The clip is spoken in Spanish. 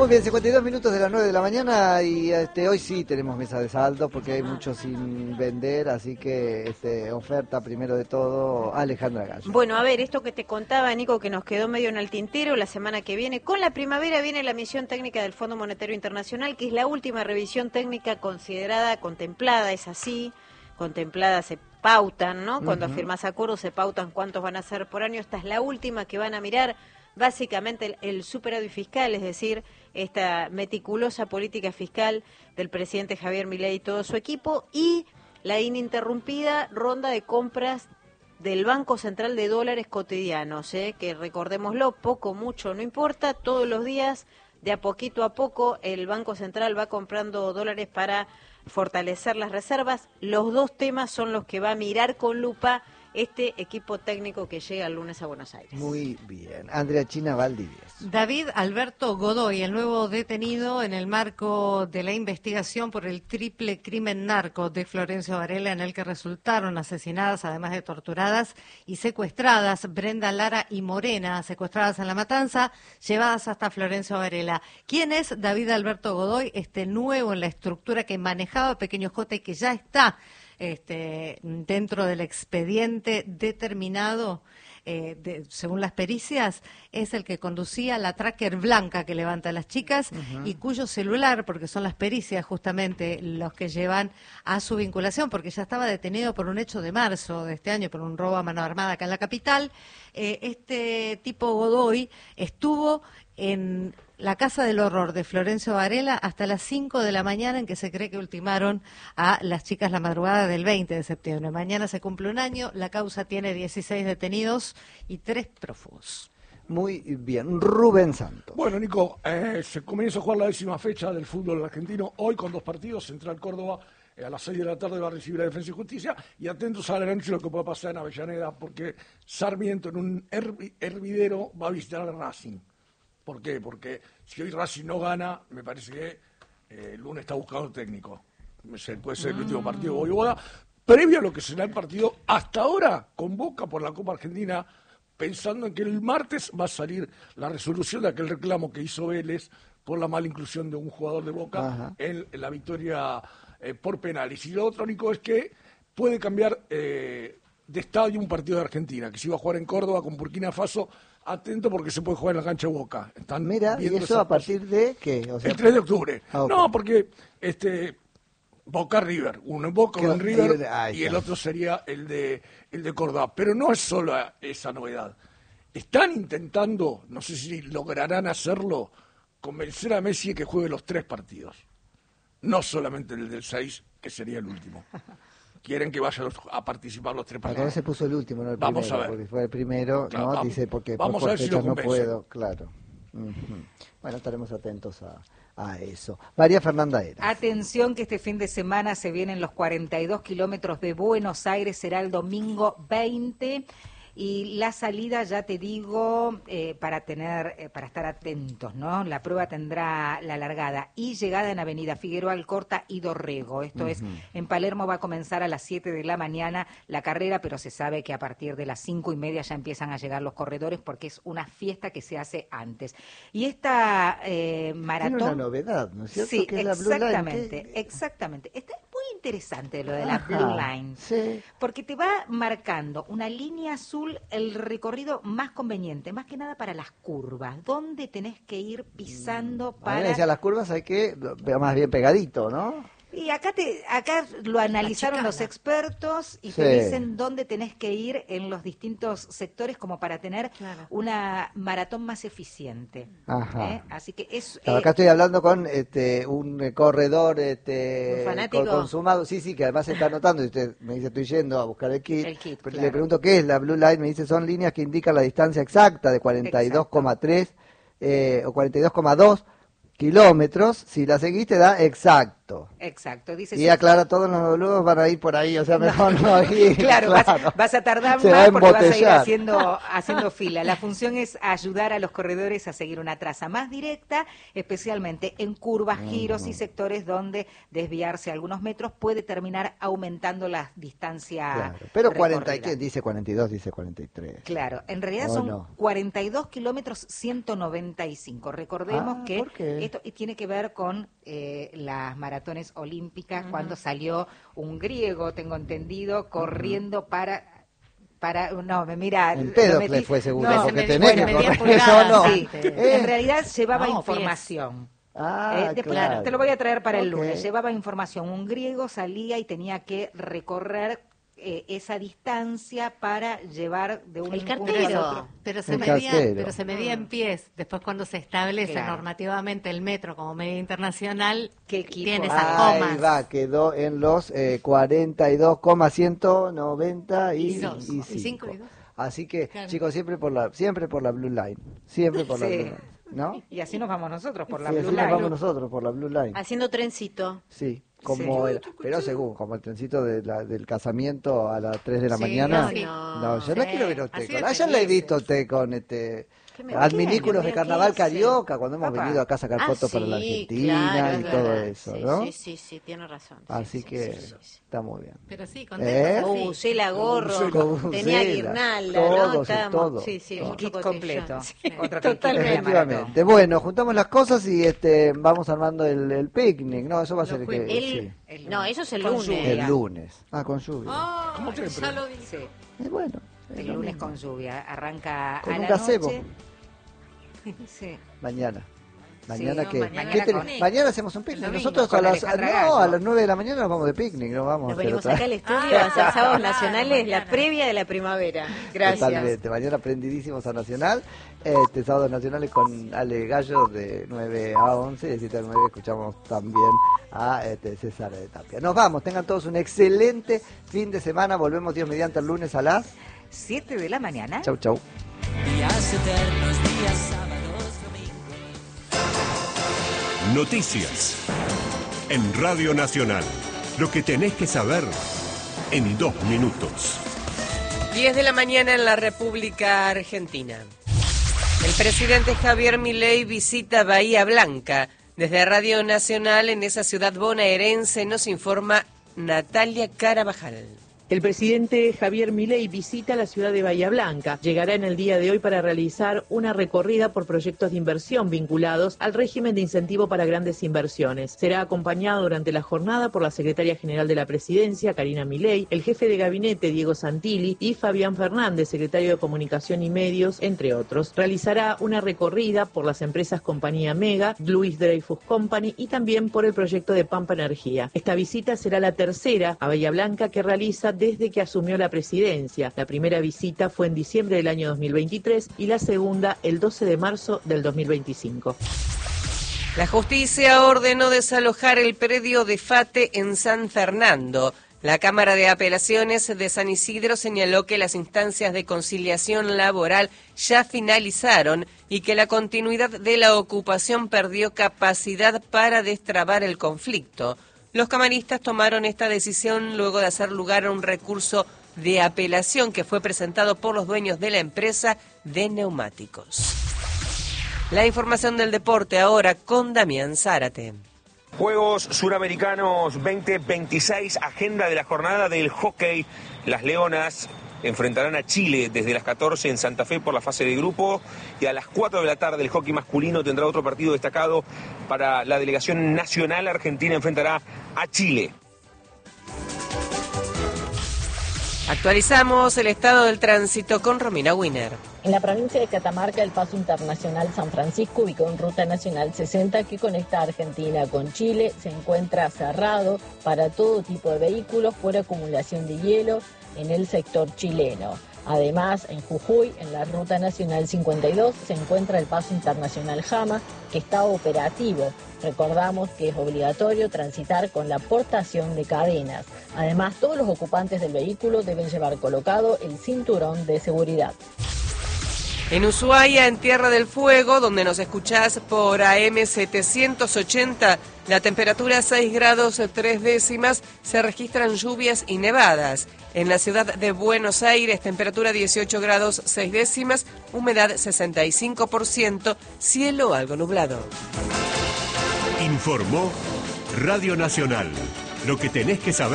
Muy bien, 52 minutos de las 9 de la mañana y hoy sí tenemos mesa de saldo porque hay mucho sin vender, así que oferta primero de todo Alejandra Gallo. Bueno, a ver, esto que te contaba, Nico, que nos quedó medio en el tintero, la semana que viene, con la primavera viene la misión técnica del Fondo Monetario Internacional, que es la última revisión técnica considerada, contemplada, es así, contemplada se pautan, ¿no? Cuando firmas acuerdos se pautan cuántos van a ser por año, esta es la última que van a mirar. Básicamente el superávit fiscal, es decir, esta meticulosa política fiscal del presidente Javier Milei y todo su equipo, y la ininterrumpida ronda de compras del Banco Central de dólares cotidianos, que recordémoslo, poco, mucho, no importa, todos los días, de a poco, el Banco Central va comprando dólares para fortalecer las reservas. Los dos temas son los que va a mirar con lupa este equipo técnico que llega el lunes a Buenos Aires. Muy bien. Andrea China Valdivieso. David Alberto Godoy, el nuevo detenido en el marco de la investigación por el triple crimen narco de Florencio Varela, en el que resultaron asesinadas, además de torturadas y secuestradas, Brenda Lara y Morena, secuestradas en La Matanza, llevadas hasta Florencio Varela. ¿Quién es David Alberto Godoy? Nuevo en la estructura que manejaba Pequeño J y que ya está dentro del expediente determinado, según las pericias, es el que conducía la tracker blanca que levanta a las chicas y cuyo celular, porque son las pericias justamente los que llevan a su vinculación, porque ya estaba detenido por un hecho de marzo de este año, por un robo a mano armada acá en la capital. Este tipo Godoy estuvo en la Casa del Horror de Florencio Varela hasta las 5 de la mañana, en que se cree que ultimaron a las chicas la madrugada del 20 de septiembre. Mañana se cumple un año, la causa tiene 16 detenidos y 3 prófugos. Muy bien. Rubén Santos. Bueno, Nico, se comienza a jugar la 10ª fecha del fútbol argentino, hoy con 2 partidos. Central Córdoba a las 6 de la tarde va a recibir a Defensa y Justicia, y atentos a la noche lo que puede pasar en Avellaneda, porque Sarmiento en un hervidero va a visitar a Racing. ¿Por qué? Porque si hoy Racing no gana, me parece que el lunes está buscando técnico. Puede ser el último partido de Voivoda, previo a lo que será el partido. Hasta ahora convoca por la Copa Argentina, pensando en que el martes va a salir la resolución de aquel reclamo que hizo Vélez por la mala inclusión de un jugador de Boca en la victoria por penales. Y lo otro, Nico, es que puede cambiar de estadio un partido de Argentina, que se iba a jugar en Córdoba con Burkina Faso. Atento, porque se puede jugar en la cancha de Boca. Mira, ¿y eso a partir de qué? O sea, el 3 de octubre. Okay. No, porque Boca River, uno en Boca, uno en River, y el otro sería el de Córdoba. Pero no es solo esa novedad. Están intentando, no sé si lograrán hacerlo, convencer a Messi de que juegue los 3 partidos. No solamente el del 6, que sería el último. Quieren que vayan a participar los 3 partidos. Acá se puso el último, no el vamos primero. A ver. Porque fue el primero, claro, ¿no? Dice, porque vamos por a ver fecha si lo no puedo, claro. Bueno, estaremos atentos a eso. María Fernanda Eras. Atención, que este fin de semana se vienen los 42 kilómetros de Buenos Aires, será el domingo 20. Y la salida, ya te digo, para estar atentos, ¿no? La prueba tendrá la largada y llegada en Avenida Figueroa Alcorta y Dorrego. Esto es, en Palermo va a comenzar a las 7 de la mañana la carrera, pero se sabe que a partir de las 5:30 ya empiezan a llegar los corredores, porque es una fiesta que se hace antes. Y esta maratón... Tiene una novedad, ¿no es cierto? Sí, que es la Blue Line. Exactamente. Está muy interesante lo de la Blue Line, sí. Porque te va marcando una línea azul, el recorrido más conveniente, más que nada para las curvas, donde tenés que ir pisando para... A mí me decía, las curvas hay que, más bien pegadito, ¿no? Y acá lo analizaron los expertos y te dicen dónde tenés que ir en los distintos sectores como para tener una maratón más eficiente. Así que es... acá estoy hablando con un corredor un fanático consumado, sí, que además se está anotando, y usted me dice, estoy yendo a buscar el kit, claro. Le pregunto qué es la Blue Line, me dice, son líneas que indican la distancia exacta de 42,3 o 42,2 kilómetros. Si la seguiste da exacto. Exacto. Exacto. Dice Y aclara, todos los boludos van a ir por ahí, o sea, mejor no ir. Claro, vas a tardar Se más va porque vas a ir embotellar. haciendo fila. La función es ayudar a los corredores a seguir una traza más directa, especialmente en curvas, giros y sectores donde desviarse algunos metros puede terminar aumentando la distancia. Claro. Pero recorrida. ¿quién dice 42? Dice 43. Claro, en realidad ¿O son no? 42 kilómetros 195. Recordemos que ¿por qué? esto tiene que ver con las maratones olímpicas, cuando salió un griego, tengo entendido, corriendo no, me mira. Empédocles fue seguro, No, porque se tenés medía- que medía correr. pulgadas No, no. Sí, en realidad llevaba No, información. Después claro. te lo voy a traer para el Ok. lunes. Llevaba información. Un griego salía y tenía que recorrer esa distancia para llevar de un El punto cartero. al otro. Pero El cartero. se medía en pies. Después cuando se establece Claro. normativamente el metro como medida internacional, ¿Qué equipo? tiene esas Ahí comas. va, quedó en los 42,195. Y dos. Así que, Claro. chicos, siempre por la Blue Line. Siempre por la Sí. Blue Line. ¿No? Y así nos vamos nosotros por la Sí, Blue así nos Line. vamos nosotros por la Blue Line. Haciendo trencito. Sí, como pero según, como el trencito del casamiento a las 3 de la Sí, mañana. sí. No, yo la Sí, quiero ver a usted. así de Ayer la he felices. visto a usted con ¿Qué me- adminículos qué? de carnaval ¿Qué hice? carioca, cuando hemos Papá. venido acá a sacar fotos para la Argentina claro, y es todo verdad. eso, Sí, ¿no? Sí, tiene razón. Sí, Así sí, que sí, sí. está muy bien. Pero sí, ¿Eh? contentos así. Usela gorro, Con tenía bucela, guirnalda, ¿no? todos, Estábamos- todo. Sí, sí, El mucho kit cotillón. completo. Sí, Otro kit totalmente. de la maratón. Efectivamente. Bueno, juntamos las cosas y vamos armando el picnic. No, eso va a ser que, sí, No, eso es el Con lunes. lluvia. el lunes. Ah, con lluvia. Oh, Como siempre. ya lo vi. Sí, Bueno. es el lo lunes mismo. con lluvia. Arranca Con a un la gazebo. noche. Sí. Mañana. Mañana no, que mañana mañana hacemos un picnic. domingo, Nosotros con a Alejandra Gallo. las 9 de la mañana nos vamos de picnic, nos vamos Nos a hacer venimos otra- acá al estudio a hacer sábados nacionales, la mañana. previa de la primavera. Gracias. Totalmente. Mañana prendidísimos a Nacional. Sábados nacionales con Ale Gallo de 9 a 11 y de 7 a 9 escuchamos también a César de Tapia. Nos vamos, tengan todos un excelente fin de semana. Volvemos Dios mediante el lunes a las 7 de la mañana. Chau, chau. Días eternos, días sábados, domingos. Noticias. En Radio Nacional. Lo que tenés que saber en 2 minutos. 10 de la mañana en la República Argentina. El presidente Javier Milei visita Bahía Blanca. Desde Radio Nacional en esa ciudad bonaerense nos informa Natalia Carabajal. El presidente Javier Milei visita la ciudad de Bahía Blanca. Llegará en el día de hoy para realizar una recorrida por proyectos de inversión vinculados al régimen de incentivo para grandes inversiones. Será acompañado durante la jornada por la secretaria general de la presidencia, Karina Milei, el jefe de gabinete, Diego Santilli, y Fabián Fernández, secretario de Comunicación y Medios, entre otros. Realizará una recorrida por las empresas Compañía Mega, Louis Dreyfus Company y también por el proyecto de Pampa Energía. Esta visita será la tercera a Bahía Blanca que realiza desde que asumió la presidencia. La primera visita fue en diciembre del año 2023 y la segunda el 12 de marzo del 2025. La justicia ordenó desalojar el predio de FATE en San Fernando. La Cámara de Apelaciones de San Isidro señaló que las instancias de conciliación laboral ya finalizaron y que la continuidad de la ocupación perdió capacidad para destrabar el conflicto. Los camaristas tomaron esta decisión luego de hacer lugar a un recurso de apelación que fue presentado por los dueños de la empresa de neumáticos. La información del deporte ahora con Damián Zárate. Juegos Suramericanos 2026, agenda de la jornada del hockey. Las Leonas enfrentarán a Chile desde las 14 en Santa Fe por la fase de grupo y a las 4 de la tarde el hockey masculino tendrá otro partido destacado para la delegación nacional argentina, enfrentará a Chile. Actualizamos el estado del tránsito con Romina Wiener. En la provincia de Catamarca, el paso internacional San Francisco, ubicado en Ruta Nacional 60, que conecta a Argentina con Chile, se encuentra cerrado para todo tipo de vehículos por acumulación de hielo en el sector chileno. Además, en Jujuy, en la Ruta Nacional 52, se encuentra el paso internacional Jama, que está operativo. Recordamos que es obligatorio transitar con la portación de cadenas. Además, todos los ocupantes del vehículo deben llevar colocado el cinturón de seguridad. En Ushuaia, en Tierra del Fuego, donde nos escuchás por AM 780, La temperatura 6 grados 3 décimas, se registran lluvias y nevadas. En la ciudad de Buenos Aires, temperatura 18 grados 6 décimas, humedad 65%, cielo algo nublado. Informó Radio Nacional. Lo que tenés que saber.